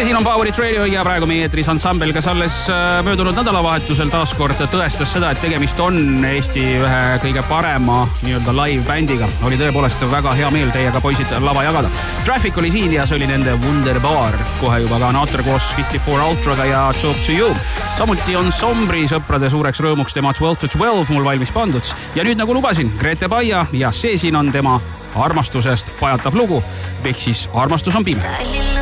siin on Powerit Radio ja praegu meie eetris ansambel, kes alles möödunud nädalavahetusel taaskord tõestas seda, et tegemist on Eesti ühe kõige parema nii-öelda live-bändiga. Oli tõepoolest väga hea meel teiega poisid lava jagada. Traffic oli siin ja see oli nende Wunderbar. Kohe juba ka Nater koos 54 Ultraga ja Talk to You. Samuti on Sombri sõprade suureks rõõmuks tema 12 to 12 mul valmis pandud. Ja nüüd nagu lubasin, Grete Paia ja see siin on tema armastusest pajatav lugu. Ehk siis armastus on pime.